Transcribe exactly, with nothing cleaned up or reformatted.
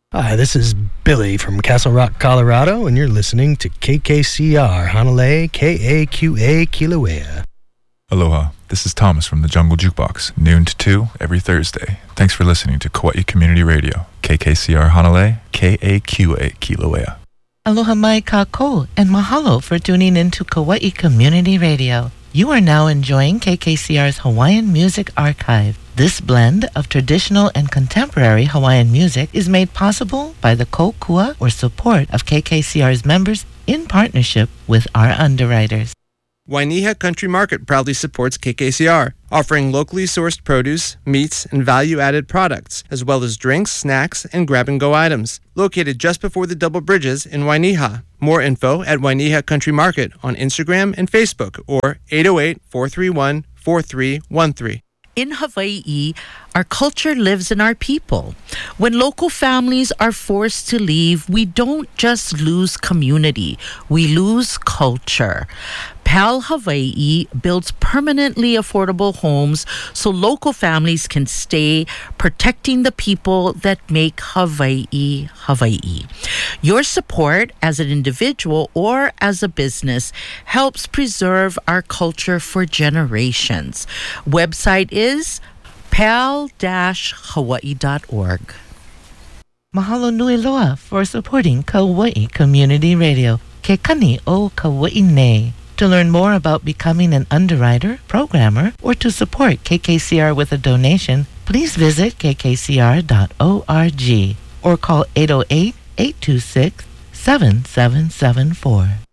Hi, this is Billy from Castle Rock, Colorado, and you're listening to K K C R, Hanalei, K A Q A, Kilauea. Aloha, this is Thomas from the Jungle Jukebox, noon to two every Thursday. Thanks for listening to Kauai Community Radio, K K C R Hanalei, K A Q A, Kilauea. Aloha mai kako, and mahalo for tuning into Kauai Community Radio. You are now enjoying K K C R's Hawaiian Music Archive. This blend of traditional and contemporary Hawaiian music is made possible by the kokua or support of K K C R's members in partnership with our underwriters. Wainiha Country Market proudly supports K K C R, offering locally sourced produce, meats, and value-added products, as well as drinks, snacks, and grab-and-go items. Located just before the Double Bridges in Wainiha. More info at Wainiha Country Market on Instagram and Facebook or eight oh eight, four three one, four three one three. In Hawaii, our culture lives in our people. When local families are forced to leave, we don't just lose community, we lose culture. PAL Hawaii builds permanently affordable homes so local families can stay, protecting the people that make Hawaii, Hawaii. Your support as an individual or as a business helps preserve our culture for generations. Website is pal dash hawaii dot org. Mahalo nui loa for supporting Kauai Community Radio. Ke kani o Kauai nei. To learn more about becoming an underwriter, programmer, or to support K K C R with a donation, please visit k k c r dot org or call eight oh eight, eight two six, seven seven seven four.